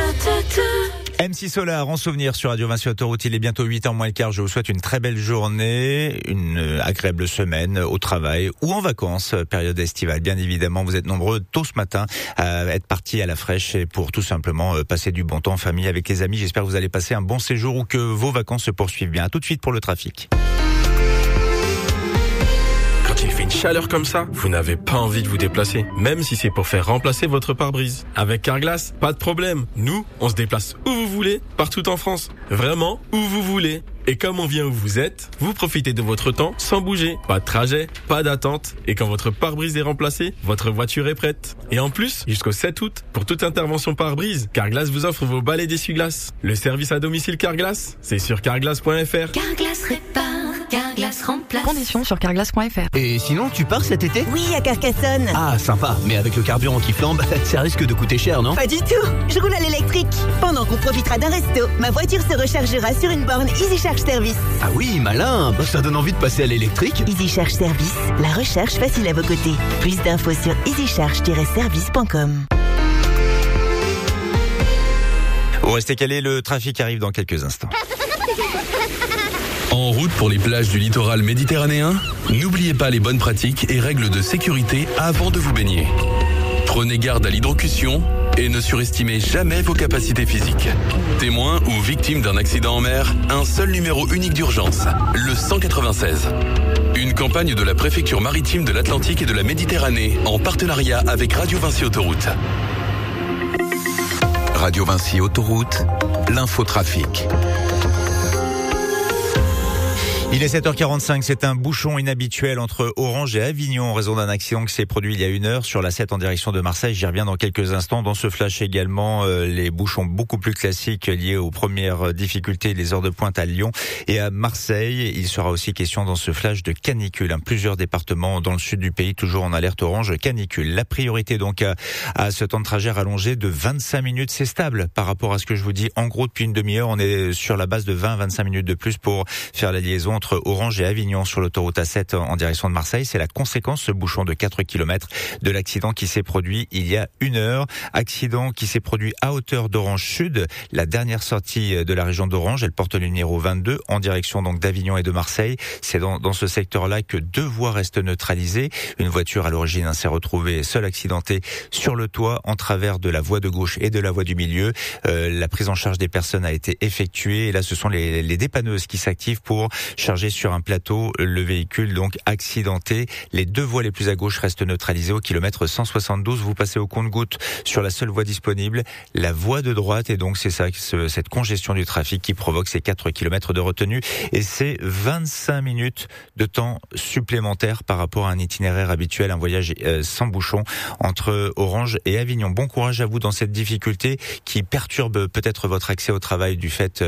MC Solar en souvenir sur Radio Vinci Autoroute. Il est bientôt 8h moins le quart. Je vous souhaite une très belle journée, une agréable semaine au travail ou en vacances, période estivale. Bien évidemment, vous êtes nombreux tôt ce matin à être partis à la fraîche et pour tout simplement passer du bon temps en famille avec les amis. J'espère que vous allez passer un bon séjour ou que vos vacances se poursuivent bien. À tout de suite pour le trafic. Quand il fait une chaleur comme ça, vous n'avez pas envie de vous déplacer, même si c'est pour faire remplacer votre pare-brise. Avec Carglass, pas de problème. Nous, on se déplace où vous voulez, partout en France. Vraiment, où vous voulez. Et comme on vient où vous êtes, vous profitez de votre temps sans bouger. Pas de trajet, pas d'attente. Et quand votre pare-brise est remplacé, votre voiture est prête. Et en plus, jusqu'au 7 août, pour toute intervention pare-brise, Carglass vous offre vos balais d'essuie-glace. Le service à domicile Carglass, c'est sur carglass.fr. Carglass répare, Carglass remplace. Conditions sur carglass.fr. Et sinon, tu pars cet été ? Oui, à Carcassonne. Ah, sympa. Mais avec le carburant qui flambe, ça risque de coûter cher, non ? Pas du tout. Je roule à l'électrique. Pendant qu'on profitera d'un resto, ma voiture se rechargera sur une borne Easy Charge Service. Ah oui, malin. Ça donne envie de passer à l'électrique. Easy Charge Service, la recharge facile à vos côtés. Plus d'infos sur easycharge-service.com. Restez calés, le trafic arrive dans quelques instants. En route pour les plages du littoral méditerranéen, n'oubliez pas les bonnes pratiques et règles de sécurité avant de vous baigner. Prenez garde à l'hydrocution et ne surestimez jamais vos capacités physiques. Témoin ou victime d'un accident en mer, un seul numéro unique d'urgence, le 196. Une campagne de la préfecture maritime de l'Atlantique et de la Méditerranée en partenariat avec Radio Vinci Autoroute. Radio Vinci Autoroute, l'infotrafic. Il est 7h45, c'est un bouchon inhabituel entre Orange et Avignon en raison d'un accident qui s'est produit il y a 1 heure sur la 7 en direction de Marseille. J'y reviens dans quelques instants. Dans ce flash également, les bouchons beaucoup plus classiques liés aux premières difficultés, les heures de pointe à Lyon et à Marseille. Il sera aussi question dans ce flash de canicule. Plusieurs départements dans le sud du pays toujours en alerte orange canicule. La priorité donc à ce temps de trajet rallongé de 25 minutes, c'est stable par rapport à ce que je vous dis. En gros, depuis une demi-heure, on est sur la base de 20-25 minutes de plus pour faire la liaison entre Orange et Avignon sur l'autoroute A7 en direction de Marseille. C'est la conséquence, ce bouchon de 4 km de l'accident qui s'est produit il y a 1 heure. Accident qui s'est produit à hauteur d'Orange Sud, la dernière sortie de la région d'Orange. Elle porte le numéro 22 en direction donc d'Avignon et de Marseille. C'est dans ce secteur-là que 2 voies restent neutralisées. Une voiture à l'origine s'est retrouvée seule accidentée sur le toit en travers de la voie de gauche et de la voie du milieu. La prise en charge des personnes a été effectuée et là ce sont les dépanneuses qui s'activent pour charger sur un plateau le véhicule donc accidenté. Les 2 voies les plus à gauche restent neutralisées au kilomètre 172. Vous passez au compte-gouttes sur la seule voie disponible, la voie de droite, et donc c'est ça, cette congestion du trafic qui provoque ces 4 km de retenue et c'est 25 minutes de temps supplémentaire par rapport à un itinéraire habituel, un voyage sans bouchon entre Orange et Avignon. Bon courage à vous dans cette difficulté qui perturbe peut-être votre accès au travail du fait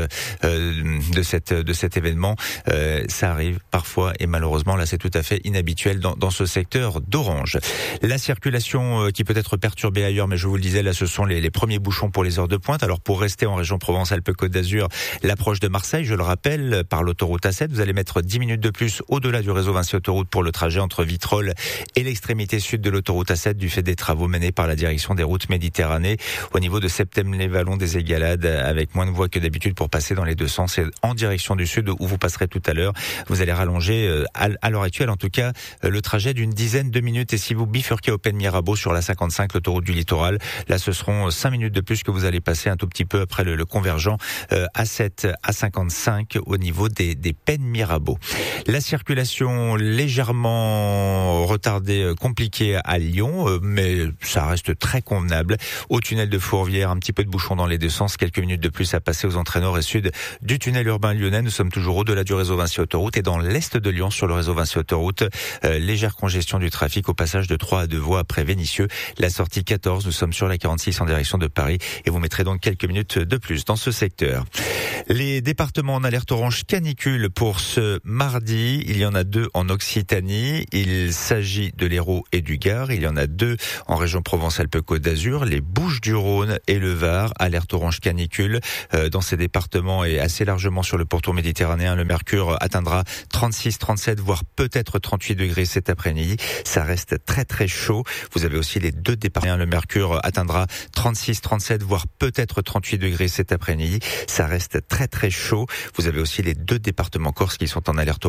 de cet événement. Ça arrive parfois et malheureusement là c'est tout à fait inhabituel dans ce secteur d'Orange. La circulation qui peut être perturbée ailleurs, mais je vous le disais, là ce sont les premiers bouchons pour les heures de pointe. Alors pour rester en région Provence-Alpes-Côte d'Azur, l'approche de Marseille, je le rappelle, par l'autoroute A7, vous allez mettre 10 minutes de plus au-delà du réseau Vinci Autoroute pour le trajet entre Vitrolles et l'extrémité sud de l'autoroute A7 du fait des travaux menés par la direction des routes Méditerranée au niveau de Septem-les-Vallons des Égalades, avec moins de voies que d'habitude pour passer dans les 2 sens et en direction du sud où vous passerez tout à l'heure. Vous allez rallonger, à l'heure actuelle en tout cas, le trajet d'une dizaine de minutes. Et si vous bifurquez au Pen Mirabeau sur la 55, l'autoroute du littoral, là ce seront 5 minutes de plus que vous allez passer un tout petit peu après le convergent A7 à 55 au niveau des Pen Mirabeau. La circulation légèrement retardée, compliquée à Lyon, mais ça reste très convenable. Au tunnel de Fourvière, un petit peu de bouchon dans les 2 sens, quelques minutes de plus à passer aux entrées nord et sud du tunnel urbain lyonnais. Nous sommes toujours au-delà du réseau Vinci Autoroute et dans l'est de Lyon sur le réseau Vinci Autoroute, légère congestion du trafic au passage de 3 à 2 voies après Vénissieux, la sortie 14. Nous sommes sur la 46 en direction de Paris et vous mettrez donc quelques minutes de plus dans ce secteur. Les départements en alerte orange canicule pour ce mardi, il y en a 2 en Occitanie. Il s'agit de l'Hérault et du Gard. Il y en a 2 en région Provence-Alpes-Côte d'Azur, les Bouches-du-Rhône et le Var. Alerte orange canicule dans ces départements et assez largement sur le pourtour méditerranéen. Le mercure Mercure atteindra 36, 37, voire peut-être 38 degrés cet après-midi. Ça reste très très chaud. Vous avez aussi les deux départements. Le Mercure atteindra 36, 37, voire peut-être 38 degrés cet après-midi. Ça reste très très chaud. Vous avez aussi les deux départements corses qui sont en alerte